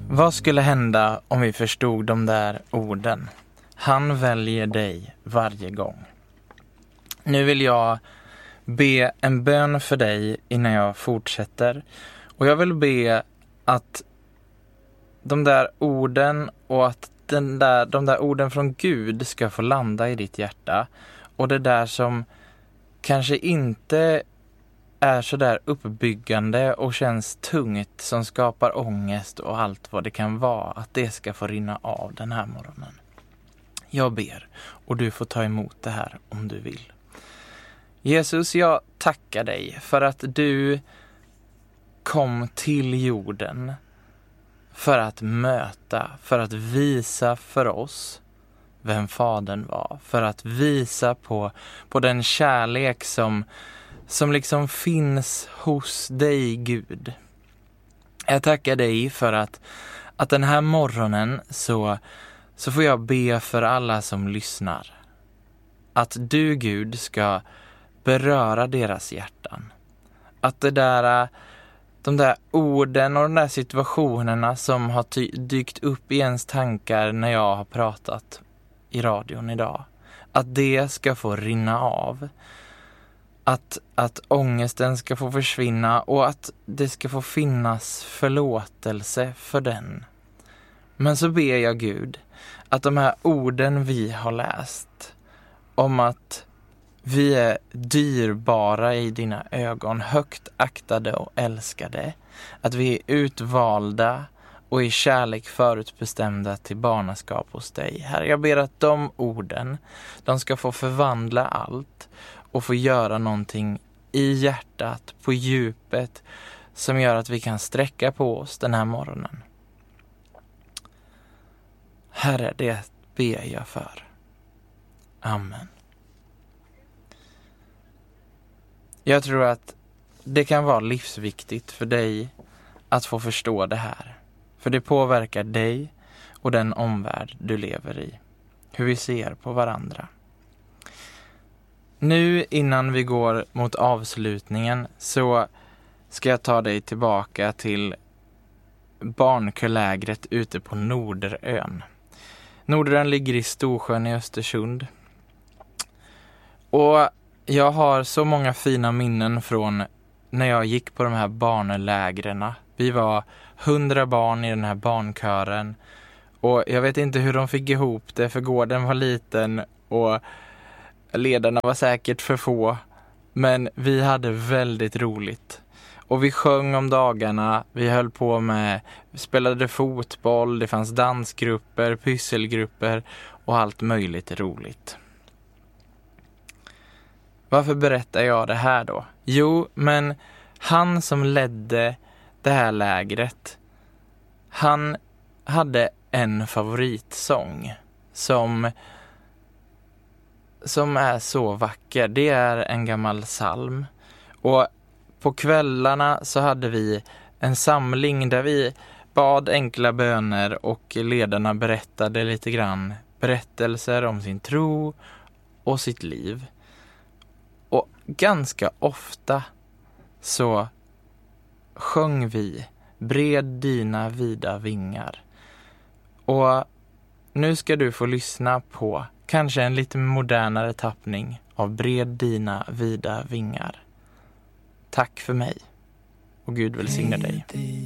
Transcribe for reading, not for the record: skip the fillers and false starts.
Vad skulle hända om vi förstod de där orden? Han väljer dig varje gång. Nu vill jag be en bön för dig innan jag fortsätter. Och jag vill be att de där orden och att de där orden från Gud ska få landa i ditt hjärta. Och det där som kanske inte är så där uppbyggande och känns tungt, som skapar ångest och allt vad det kan vara, att det ska få rinna av den här morgonen. Jag ber och du får ta emot det här om du vill. Jesus, jag tackar dig för att du kom till jorden för att möta, för att visa för oss vem Fadern var, för att visa på den kärlek som liksom finns hos dig, Gud. Jag tackar dig för att den här morgonen så får jag be för alla som lyssnar. Att du, Gud, ska beröra deras hjärtan. Att de där orden och de där situationerna som har dykt upp i ens tankar när jag har pratat i radion idag, att det ska få rinna av. Att ångesten ska få försvinna och att det ska få finnas förlåtelse för den. Men så ber jag, Gud, att de här orden vi har läst om att vi är dyrbara i dina ögon, högt aktade och älskade, att vi är utvalda och i kärlek förutbestämda till barnaskap hos dig. Herre, jag ber att de orden, de ska få förvandla allt och få göra någonting i hjärtat, på djupet, som gör att vi kan sträcka på oss den här morgonen. Herre, det ber jag för. Amen. Jag tror att det kan vara livsviktigt för dig att få förstå det här. För det påverkar dig och den omvärld du lever i. Hur vi ser på varandra. Nu innan vi går mot avslutningen så ska jag ta dig tillbaka till barnkörlägret ute på Norderön. Norderön ligger i Storsjön i Östersund. Och jag har så många fina minnen från när jag gick på de här barnlägren. Vi var 100 barn i den här barnkören. Och jag vet inte hur de fick ihop det, för gården var liten och ledarna var säkert för få. Men vi hade väldigt roligt. Och vi sjöng om dagarna, vi höll på med, vi spelade fotboll, det fanns dansgrupper, pysselgrupper och allt möjligt roligt. Varför berättar jag det här då? Jo, men han som ledde det här lägret, han hade en favoritsång som är så vacker. Det är en gammal psalm. Och på kvällarna så hade vi en samling där vi bad enkla böner och ledarna berättade lite grann berättelser om sin tro och sitt liv. Och ganska ofta så sjöng vi Bred dina vida vingar. Och nu ska du få lyssna på kanske en lite modernare tappning av Bred dina vida vingar. Tack för mig och Gud välsigne dig.